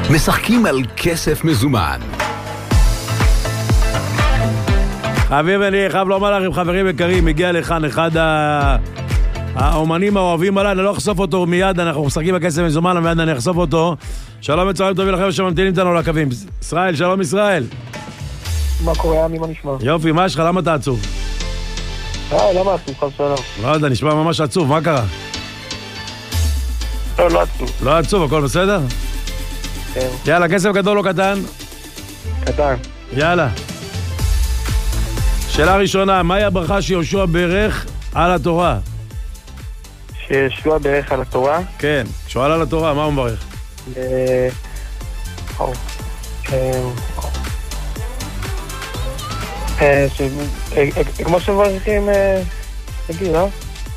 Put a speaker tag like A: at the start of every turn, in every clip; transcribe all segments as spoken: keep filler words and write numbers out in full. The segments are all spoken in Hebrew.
A: משחקים על כסף מזומן.
B: חביב, אני חייב לומר לכם, חברים יקרים, הגיע לכאן אחד האומנים האוהבים עליי, אני לא אחשוף אותו מיד, אנחנו משחקים בכסף מזומן, ומיד אני אחשוף אותו. שלום וצהריים טובים לכם שממתינים איתנו לקווים. ישראל, שלום ישראל.
C: מה קורה, עמי, מה נשמע?
B: יופי, מה יש לך? למה אתה עצוב?
C: אה, למה עצוב? חס ושלום.
B: לא יודע, נשמע ממש עצוב, מה קרה?
C: לא, לא עצוב.
B: לא עצוב, הכל בסדר?
C: כן.
B: יאללה, כסף גדול או קטן?
C: קטן.
B: יאללה. שאלה ראשונה, מהי הברכה שיהושע בירך על התורה?
C: שיהושע בירך על התורה?
B: כן, כשהוא עלה לתורה, מה הוא מברך?
C: אה... אה... כמו שמברכים... תגיד, לא?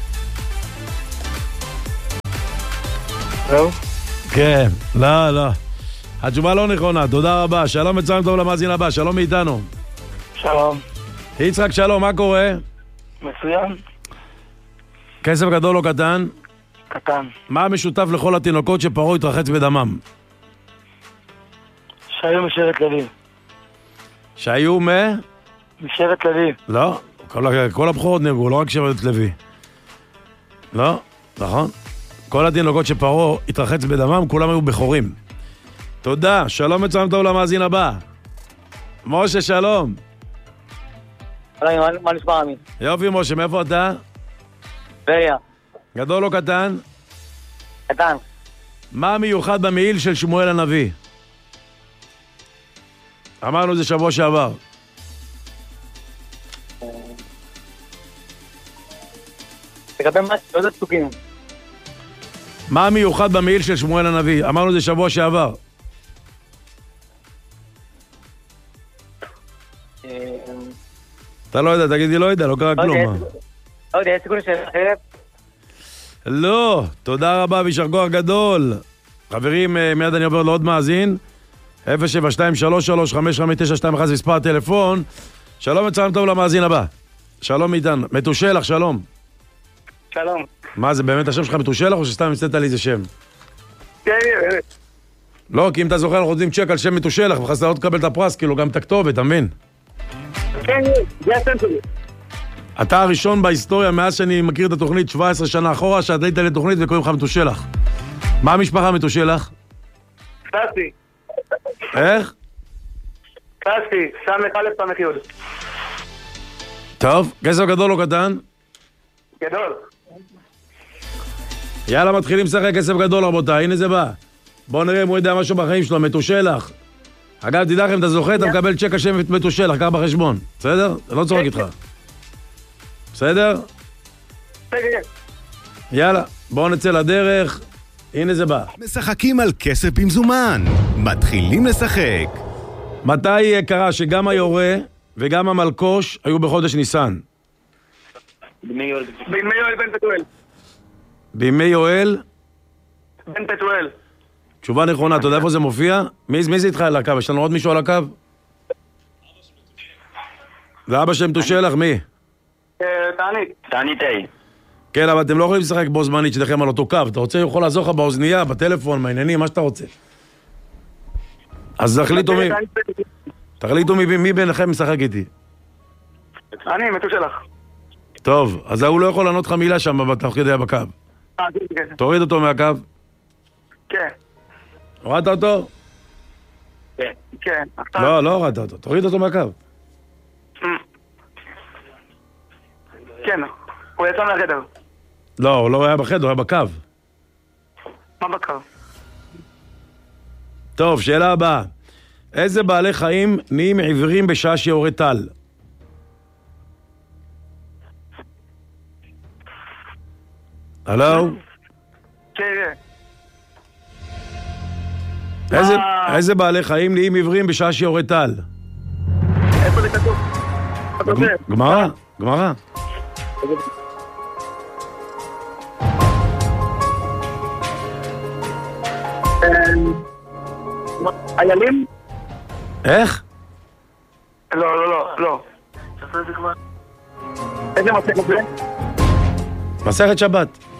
C: זהו?
B: כן, לא, לא. התשובה לא נכונה, תודה רבה. שלום וצהריים טוב למאזין הבא, שלום מאיתנו.
C: שלום.
B: יצחק, שלום, מה קורה?
C: מצוין.
B: כסף גדול או קטן?
C: קטן.
B: מה המשותף לכל התינוקות שפרעה התרחץ בדמם?
C: שהיו משבט לוי.
B: שהיו מ...
C: משבט לוי.
B: לא, כל, כל הבחורות נהרגו, לא רק שבט לוי. לא, נכון. כל התינוקות שפרעה התרחץ בדמם, כולם היו בחורים. תודה, שלום וצהריים טוב למאזין הבא. משה, שלום.
D: מה נשמע עמי?
B: יופי משה, מאיפה אתה?
D: טבריה.
B: גדול או קטן?
D: קטן.
B: מה המיוחד במעיל של שמואל הנביא? אמרנו זה שבוע שעבר.
D: לגבי מה? לא יודע פסוקים.
B: מה המיוחד במעיל של שמואל הנביא? אמרנו זה שבוע שעבר. אתה לא יודע, תגידי לא יודע, לא קרה כלום.
D: לא יודע, יש סיכוי שאלה אחרת?
B: לא, תודה רבה וישר כוח גדול. חברים, מיד אני עובר לעוד מאזין. אפס שבע שתיים שלוש שלוש חמש חמש תשע שתיים אחת מספר הטלפון. שלום וצהריים טוב למאזין הבא. שלום איתן. מתושלח, שלום.
C: שלום.
B: מה, זה באמת השם שלך מתושלח או שסתם המצאת לי איזה שם?
C: כן, באמת.
B: לא, כי אם אתה זוכר, אנחנו רוצים צ'ק על שם מתושלח, וחסר לא תקבל את הפרס, כאילו גם את הכתובת, אתה מבין?
C: כן, זה השם שלי.
B: אתה הראשון בהיסטוריה, מאז שאני מכיר את התוכנית שבע עשרה שנה אחורה, שאתה היית לתוכנית וקוראים לך מתושלח. מה המשפחה מתושלח?
C: קלאסי.
B: איך?
C: קלאסי, סמך א' סמך י'.
B: טוב, כסף גדול או קטן?
C: גדול.
B: יאללה, מתחילים לשחק כסף גדול, רבותיי, הנה זה בא. בואו נראה אם הוא יודע משהו בחיים שלו, מתושלח. אגב, תדע לכם, אתה זוכה, אתה מקבל צ'ק השם מתושלח, קח בחשבון. בסדר? זה לא צורק איתך. בסדר? יאללה, בואו נצא לדרך. הנה זה בא.
A: משחקים על כסף במזומן. מתחילים לשחק.
B: מתי קרה שגם היורה וגם המלקוש היו בחודש ניסן?
C: בימי יואל בן פתואל.
B: בימי יואל?
C: בן פתואל.
B: תשובה נכונה, אתה יודע איפה זה מופיע? מי, מי זה איתך על הקו? יש לנו עוד מישהו על הקו? זה אבא שם תושלח, מי?
C: תענית. תענית איי.
B: כן, אבל אתם לא יכולים לשחק בו זמנית שתכם על אותו קו. אתה רוצה, יכול לעזור לך באוזנייה, בטלפון, מהעניינים, מה שאתה רוצה. אז תחליטו מי... תחליטו מי, מי ביניכם משחק איתי.
C: אני, מתושלח.
B: טוב, אז הוא לא יכול לענות לך מילה שם, תוך כדי בקו. תוריד אותו מהקו.
C: כן.
B: הורדת אותו?
C: כן. כן.
B: לא, לא הורדת אותו. תוריד אותו מהקו.
C: כן, הוא יצא מהחדר.
B: לא, הוא לא היה בחדר, הוא היה בקו.
C: מה בקו?
B: טוב, שאלה הבאה. איזה בעלי חיים נהיים עיוורים בשעה שיורה טל? הלו?
C: כן, כן.
B: איזה, איזה בעלי חיים נהיים עיוורים בשעה שיורה טל?
C: איפה זה כתוב?
B: גמרא, גמרא.
C: איילים?
B: איך?
C: לא, לא, לא, לא. איזה מסכת זה?
B: מסכת שבת.